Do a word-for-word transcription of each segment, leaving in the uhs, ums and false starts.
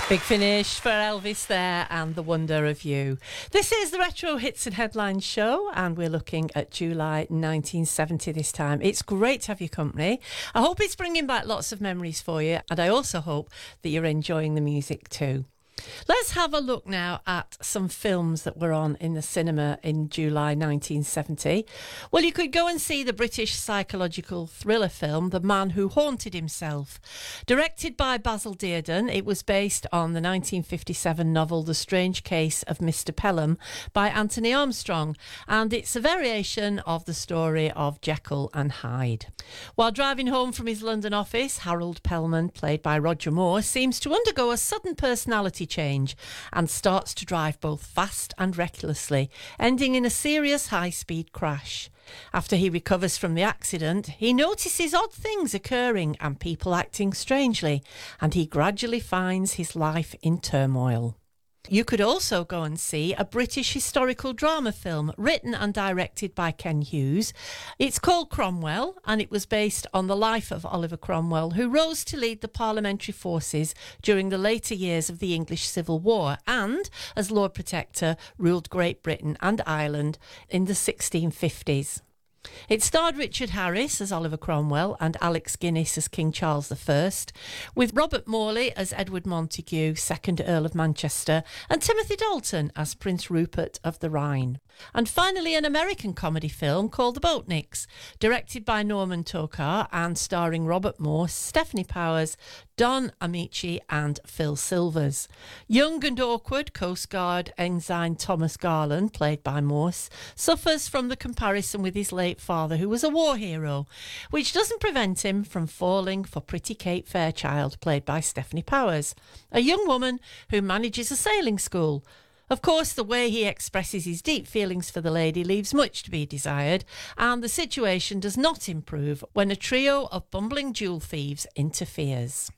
Big finish for Elvis there and The Wonder of You. This is the Retro Hits and Headlines show, and we're looking at July nineteen seventy this time. It's great to have your company. I hope it's bringing back lots of memories for you, and I also hope that you're enjoying the music too. Let's have a look now at some films that were on in the cinema in July nineteen seventy. Well, you could go and see the British psychological thriller film The Man Who Haunted Himself. Directed by Basil Dearden, it was based on the nineteen fifty-seven novel The Strange Case of Mister Pelham by Anthony Armstrong, and it's a variation of the story of Jekyll and Hyde. While driving home from his London office, Harold Pellman, played by Roger Moore, seems to undergo a sudden personality change and starts to drive both fast and recklessly, ending in a serious high-speed crash. After he recovers from the accident, he notices odd things occurring and people acting strangely, and he gradually finds his life in turmoil. You could also go and see a British historical drama film written and directed by Ken Hughes. It's called Cromwell, and it was based on the life of Oliver Cromwell, who rose to lead the parliamentary forces during the later years of the English Civil War and, as Lord Protector, ruled Great Britain and Ireland in the sixteen fifties. It starred Richard Harris as Oliver Cromwell and Alex Guinness as King Charles the First, with Robert Morley as Edward Montague, second Earl of Manchester, and Timothy Dalton as Prince Rupert of the Rhine. And finally, an American comedy film called The Boatniks, directed by Norman Tokar and starring Robert Morse, Stephanie Powers, Don Amici and Phil Silvers. Young and awkward Coast Guard ensign Thomas Garland, played by Morse, suffers from the comparison with his late father, who was a war hero, which doesn't prevent him from falling for pretty Kate Fairchild, played by Stephanie Powers, a young woman who manages a sailing school. Of course, the way he expresses his deep feelings for the lady leaves much to be desired, and the situation does not improve when a trio of bumbling jewel thieves interferes.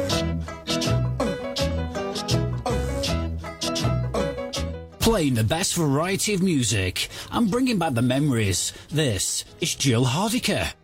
Playing the best variety of music and bringing back the memories. This is Jill Hardiker.